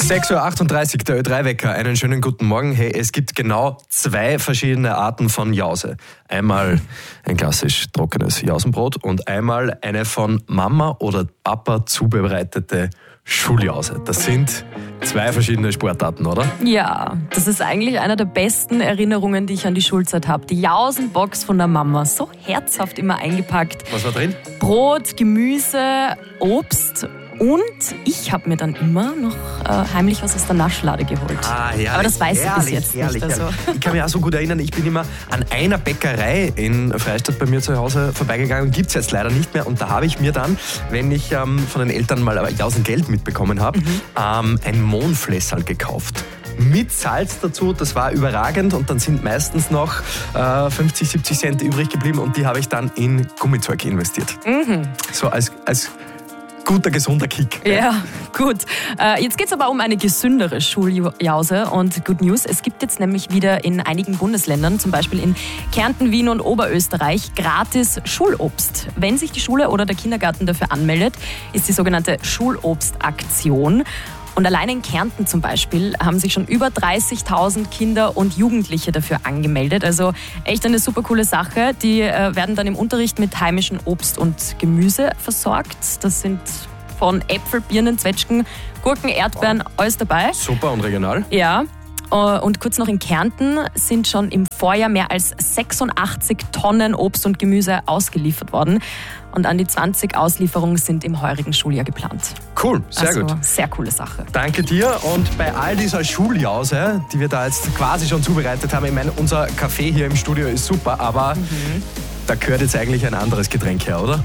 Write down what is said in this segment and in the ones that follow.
6:38 Uhr, der Ö3-Wecker. Einen schönen guten Morgen. Hey, es gibt genau 2 verschiedene Arten von Jause. Einmal ein klassisch trockenes Jausenbrot und einmal eine von Mama oder Papa zubereitete Schuljause. Das sind 2 verschiedene Sportarten, oder? Ja, das ist eigentlich einer der besten Erinnerungen, die ich an die Schulzeit habe. Die Jausenbox von der Mama, so herzhaft immer eingepackt. Was war drin? Brot, Gemüse, Obst. Und ich habe mir dann immer noch heimlich was aus der Naschlade geholt. Herrlich, aber das weiß ich bis jetzt herrlich, nicht. Also. Ich kann mich auch so gut erinnern, ich bin immer an einer Bäckerei in Freistadt bei mir zu Hause vorbeigegangen. Gibt es jetzt leider nicht mehr. Und da habe ich mir dann, wenn ich von den Eltern mal Jausengeld mitbekommen habe, ein Mohnflässerl gekauft. Mit Salz dazu, das war überragend und dann sind meistens noch 50, 70 Cent übrig geblieben und die habe ich dann in Gummizeug investiert. So als guter, gesunder Kick. Ja, gut. Jetzt geht es aber um eine gesündere Schuljause und Good News. Es gibt jetzt nämlich wieder in einigen Bundesländern, zum Beispiel in Kärnten, Wien und Oberösterreich, gratis Schulobst. Wenn sich die Schule oder der Kindergarten dafür anmeldet, ist die sogenannte Schulobstaktion. Und allein in Kärnten zum Beispiel haben sich schon über 30.000 Kinder und Jugendliche dafür angemeldet. Also echt eine super coole Sache. Die werden dann im Unterricht mit heimischem Obst und Gemüse versorgt. Das sind von Äpfel, Birnen, Zwetschgen, Gurken, Erdbeeren, alles dabei. Super und regional. Ja. Und kurz noch in Kärnten sind schon im Vorjahr mehr als 86 Tonnen Obst und Gemüse ausgeliefert worden. Und an die 20 Auslieferungen sind im heurigen Schuljahr geplant. Cool, sehr gut. Sehr coole Sache. Danke dir. Und bei all dieser Schuljause, die wir da jetzt quasi schon zubereitet haben, ich meine, unser Kaffee hier im Studio ist super, aber da gehört jetzt eigentlich ein anderes Getränk her, oder?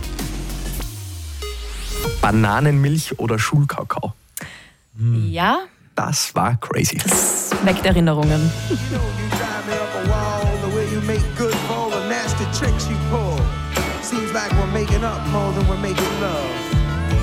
Bananenmilch oder Schulkakao? Ja. Das war crazy. Das weckt Erinnerungen. Seems like we're making up more than we're making love.